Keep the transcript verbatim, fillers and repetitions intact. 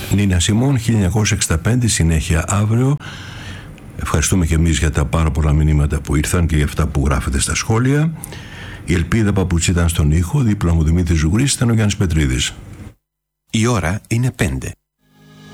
Νίνα Σιμών, χίλια εννιακόσια εξήντα πέντε, συνέχεια αύριο. Ευχαριστούμε και εμείς για τα πάρα πολλά μηνύματα που ήρθαν και για αυτά που γράφετε στα σχόλια. Η Ελπίδα Παπουτσί ήταν στον ήχο, δίπλα μου Δημήτρης Ζουγρής, ήταν ο Γιάννης Πετρίδης. Η ώρα είναι πέντε.